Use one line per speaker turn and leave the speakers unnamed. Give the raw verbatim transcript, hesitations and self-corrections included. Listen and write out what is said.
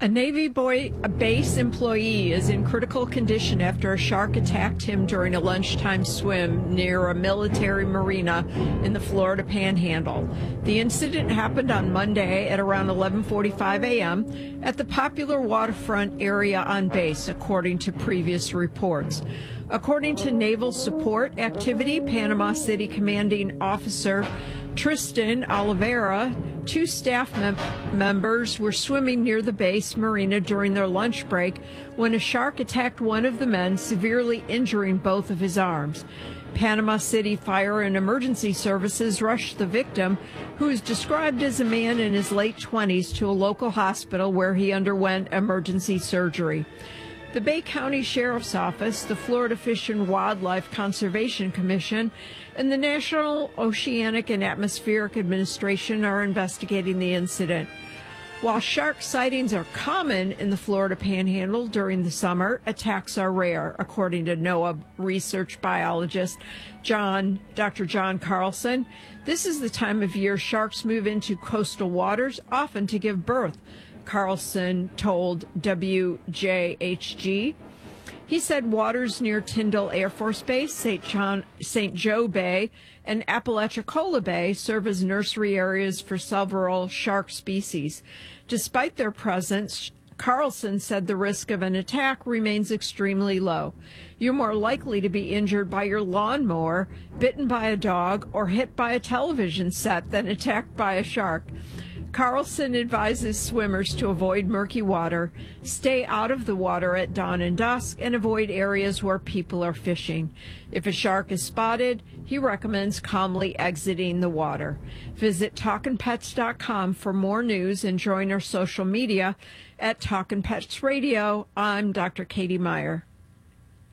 A Navy boy, a base employee is in critical condition after a shark attacked him during a lunchtime swim near a military marina in the Florida Panhandle. The incident happened on Monday at around eleven forty-five a.m. at the popular waterfront area on base, according to previous reports. According to Naval Support Activity, Panama City Commanding Officer Tristan Oliveira, two staff mem- members were swimming near the base marina during their lunch break when a shark attacked one of the men, severely injuring both of his arms. Panama City Fire and Emergency Services rushed the victim, who is described as a man in his late twenties, to a local hospital where he underwent emergency surgery. The Bay County Sheriff's Office, the Florida Fish and Wildlife Conservation Commission, and the National Oceanic and Atmospheric Administration are investigating the incident. While shark sightings are common in the Florida Panhandle during the summer, attacks are rare, according to NOAA research biologist John, Doctor John Carlson. This is the time of year sharks move into coastal waters, often to give birth, Carlson told W J H G. He said waters near Tyndall Air Force Base, Saint John, Saint Joe Bay, and Apalachicola Bay serve as nursery areas for several shark species. Despite their presence, Carlson said the risk of an attack remains extremely low. You're more likely to be injured by your lawnmower, bitten by a dog, or hit by a television set than attacked by a shark. Carlson advises swimmers to avoid murky water, stay out of the water at dawn and dusk, and avoid areas where people are fishing. If a shark is spotted, he recommends calmly exiting the water. Visit talkin pets dot com for more news and join our social media at Talkin' Pets Radio. I'm Doctor Katie Meyer.